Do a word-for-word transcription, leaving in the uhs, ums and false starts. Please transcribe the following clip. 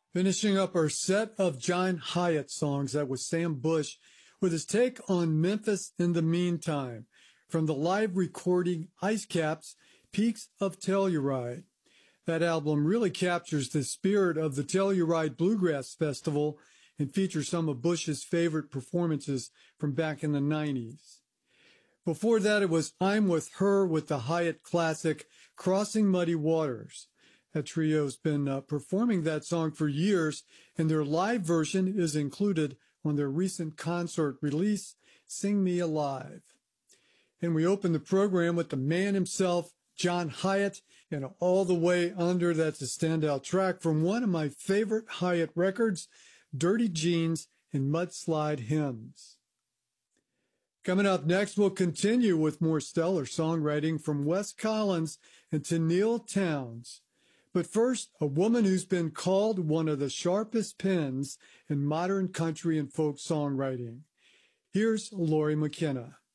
Finishing up our set of John Hiatt songs, that was Sam Bush with his take on Memphis in the Meantime from the live recording Ice Caps, Peaks of Telluride. That album really captures the spirit of the Telluride Bluegrass Festival and features some of Bush's favorite performances from back in the nineties. Before that, it was I'm With Her with the Hiatt classic Crossing Muddy Waters. That trio's been uh, performing that song for years, and their live version is included on their recent concert release, Sing Me Alive. And we open the program with the man himself, John Hiatt, and All the Way Under. That's a standout track from one of my favorite Hiatt records, Dirty Jeans and Mudslide Hymns. Coming up next, we'll continue with more stellar songwriting from Wes Collins and Tenille Townes. But first, a woman who's been called one of the sharpest pens in modern country and folk songwriting. Here's Lori McKenna.